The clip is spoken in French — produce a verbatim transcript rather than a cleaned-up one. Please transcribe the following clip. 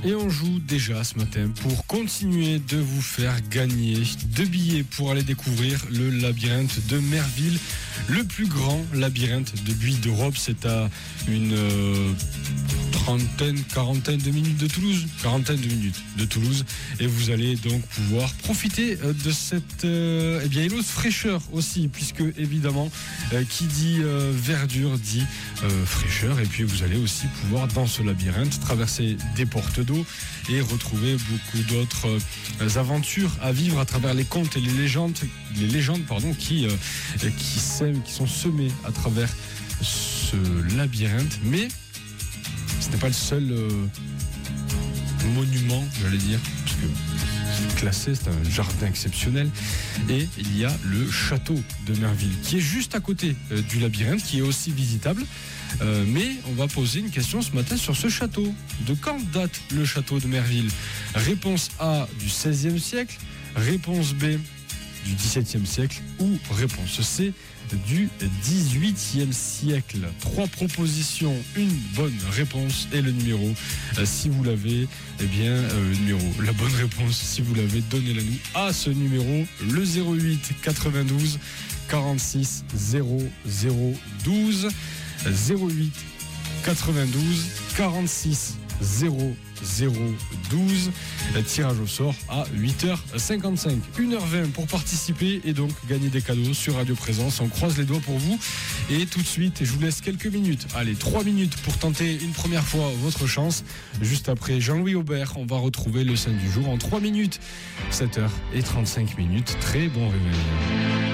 Et on joue déjà ce matin pour continuer de vous faire gagner deux billets pour aller découvrir le labyrinthe de Merville, le plus grand labyrinthe de buis d'Europe. C'est à une euh, trentaine, quarantaine de minutes de Toulouse, quarantaine de minutes de Toulouse, et vous allez donc pouvoir profiter de cette euh, eh bien, îlot de fraîcheur aussi, puisque évidemment, euh, qui dit euh, verdure dit euh, fraîcheur, et puis vous allez aussi pouvoir dans ce labyrinthe traverser des portes d'eau et retrouver beaucoup d'autres euh, aventures à vivre à travers les contes et les légendes, les légendes pardon, qui, euh, qui, sèment, qui sont semées à travers ce labyrinthe. Mais ce n'est pas le seul euh, monument, j'allais dire, parce que c'est classé, c'est un jardin exceptionnel. Et il y a le château de Merville, qui est juste à côté euh, du labyrinthe, qui est aussi visitable. Euh, mais on va poser une question ce matin sur ce château. De quand date le château de Merville ? Réponse A, du seizième siècle. Réponse B, du dix-septième siècle. Ou réponse C, du dix-huitième siècle. Trois propositions, une bonne réponse et le numéro. Euh, si vous l'avez, eh bien, euh, le numéro, la bonne réponse, si vous l'avez, donnez-la nous à ce numéro, le zéro huit quatre-vingt-douze quarante-six zéro zéro douze. zéro huit quatre-vingt-douze quarante-six zéro zéro douze. Tirage au sort à huit heures cinquante-cinq. une heure vingt pour participer et donc gagner des cadeaux sur Radio Présence. On croise les doigts pour vous. Et tout de suite, je vous laisse quelques minutes. Allez, trois minutes pour tenter une première fois votre chance. Juste après Jean-Louis Aubert, on va retrouver le cinq du jour en trois minutes. sept heures trente-cinq minutes. Très bon réveil.